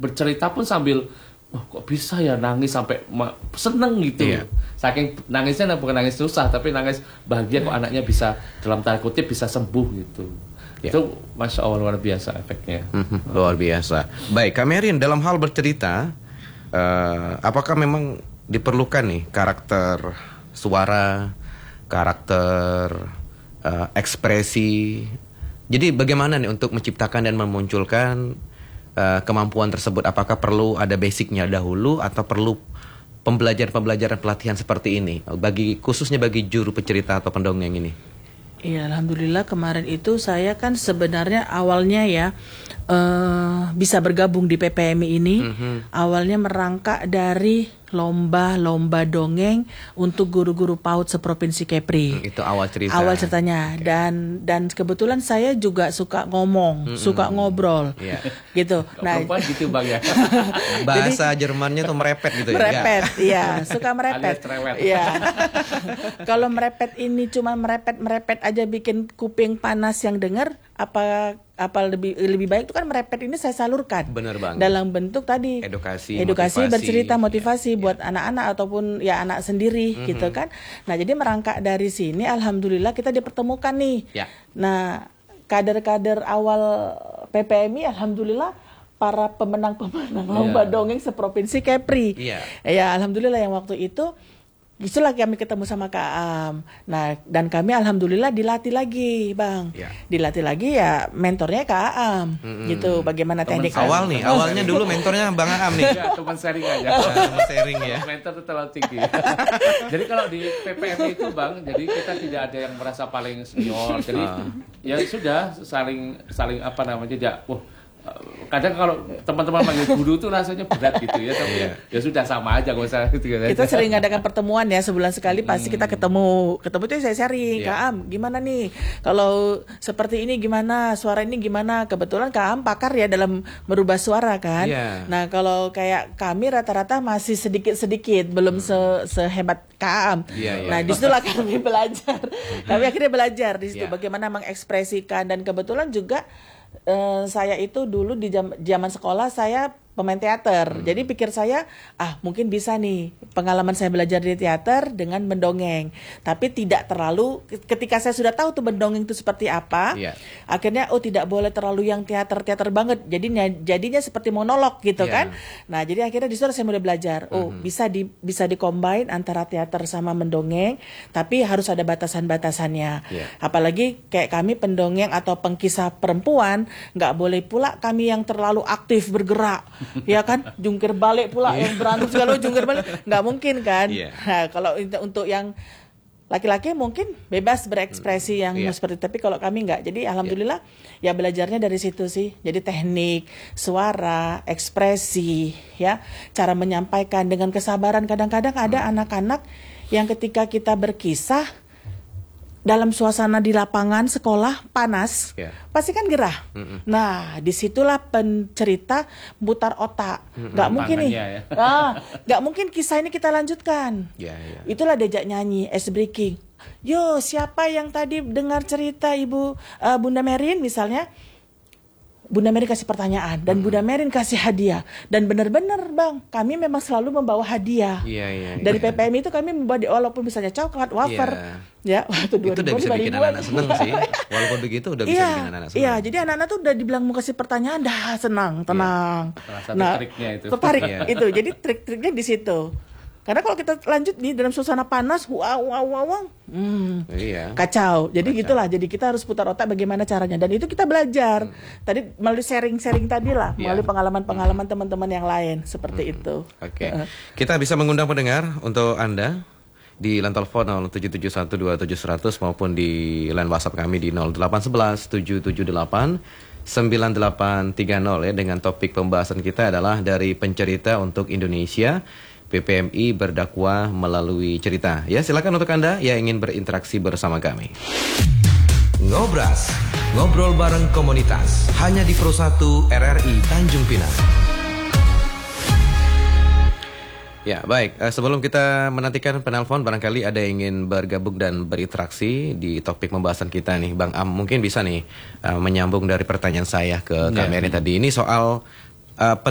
bercerita pun sambil, wah kok bisa ya nangis sampai seneng gitu. Saking nangisnya bukan nangis susah, tapi nangis bahagia kok anaknya bisa dalam tanda kutip bisa sembuh gitu. Itu Masya Allah luar biasa efeknya. Luar biasa. Baik, Kak Merin, dalam hal bercerita, apakah memang diperlukan nih karakter suara, karakter ekspresi? Jadi bagaimana nih untuk menciptakan dan memunculkan kemampuan tersebut? Apakah perlu ada basicnya dahulu atau perlu pembelajaran pelatihan seperti ini khususnya bagi juru pencerita atau pendongeng ini? Iya, alhamdulillah kemarin itu saya kan sebenarnya awalnya ya bisa bergabung di PPMI ini. Awalnya merangkak dari lomba dongeng untuk guru-guru PAUD seprovinsi Kepri. Itu awal cerita. Awal ceritanya. Dan kebetulan saya juga suka ngomong, suka ngobrol. Gitu. Nah, gitu Bang ya. Bahasa Jermannya tuh merepet gitu ya. Merepet, iya, suka merepet. Iya. Kalau merepet ini cuma merepet aja bikin kuping panas yang dengar, apa lebih baik itu kan merepet ini saya salurkan. Benar banget. Dalam bentuk tadi edukasi bercerita, motivasi buat anak-anak ataupun ya anak sendiri gitu kan. Nah, jadi merangkak dari sini alhamdulillah kita dipertemukan nih. Nah, kader-kader awal PPMI alhamdulillah para pemenang lomba dongeng seprovinsi Kepri. Ya alhamdulillah yang waktu itu itulah kami ketemu sama Kak Am. Nah, dan kami alhamdulillah dilatih lagi, Bang. Dilatih lagi ya mentornya Kak Am. Gitu, bagaimana teknik awalnya dulu mentornya Bang Am nih. Teman sharing aja. Teman sharing ya. Mentor itu terlalu tinggi. Jadi kalau di PPMI itu Bang, jadi kita tidak ada yang merasa paling senior. Jadi ya sudah saling apa namanya kadang kalau teman-teman panggil guru tuh rasanya berat gitu ya, tapi ya sudah sama aja gak usah gitu. Kita sering ngadakan pertemuan ya, sebulan sekali pasti kita ketemu itu saya sharing, Kak Am gimana nih kalau seperti ini, gimana suara ini gimana. Kebetulan Kak Am pakar ya dalam merubah suara kan. Nah, kalau kayak kami rata-rata masih sedikit belum sehebat Kak Am. Nah, disitulah kami belajar. Kami akhirnya belajar di situ bagaimana mengekspresikan. Dan kebetulan juga saya itu dulu di zaman sekolah saya pemain teater. Jadi pikir saya, mungkin bisa nih pengalaman saya belajar di teater dengan mendongeng. Tapi tidak terlalu, ketika saya sudah tahu tuh mendongeng itu seperti apa, akhirnya tidak boleh terlalu yang teater banget. Jadinya seperti monolog gitu kan. Nah, jadi akhirnya di situ saya mulai belajar. Bisa di-combine antara teater sama mendongeng, tapi harus ada batasan-batasannya. Apalagi kayak kami pendongeng atau pengkisah perempuan, nggak boleh pula kami yang terlalu aktif bergerak. Ya kan, jungkir balik pula yang berantem segala jungkir balik, nggak mungkin kan. Nah, kalau untuk yang laki-laki mungkin bebas berekspresi yang seperti itu, tapi kalau kami nggak. Jadi alhamdulillah ya belajarnya dari situ sih. Jadi teknik suara, ekspresi, ya cara menyampaikan dengan kesabaran. Kadang-kadang ada anak-anak yang ketika kita berkisah dalam suasana di lapangan sekolah panas, pasti kan gerah. Nah, disitulah pencerita putar otak. Nggak mungkin nih, nggak mungkin kisah ini kita lanjutkan. Itulah diajak nyanyi, ice breaking. Yo, siapa yang tadi dengar cerita Ibu Bunda Merin misalnya? Bunda Merin kasih pertanyaan dan Bunda Merin kasih hadiah. Dan benar-benar Bang, kami memang selalu membawa hadiah. Dari PPM itu kami membawa, walaupun misalnya coklat, wafer. Ya, waktu 2000 itu udah bisa bikin anak-anak seneng sih. Walaupun begitu udah bisa bikin anak-anak seneng. Iya, jadi anak-anak tuh udah dibilang mau kasih pertanyaan, dah senang, tenang. Nah, triknya itu. Tertarik itu. Jadi trik-triknya di situ. Karena kalau kita lanjut di dalam suasana panas, kacau. Jadi gitulah. Jadi kita harus putar otak bagaimana caranya. Dan itu kita belajar. Tadi melalui sharing-sharing tadi lah, melalui pengalaman-pengalaman teman-teman yang lain seperti itu. Kita bisa mengundang pendengar untuk Anda di line telepon 07712700 maupun di line WhatsApp kami di 0811 778 9830 ya, dengan topik pembahasan kita adalah dari pencerita untuk Indonesia. PPMI berdakwah melalui cerita. Ya, silakan untuk Anda yang ingin berinteraksi bersama kami. Ngobras, ngobrol bareng komunitas, hanya di Pro 1 RRI Tanjung Pinang. Ya, baik. Sebelum kita menantikan penelpon, barangkali ada yang ingin bergabung dan berinteraksi di topik pembahasan kita nih. Bang Am, mungkin bisa nih menyambung dari pertanyaan saya ke Kak Merin tadi. Ini soal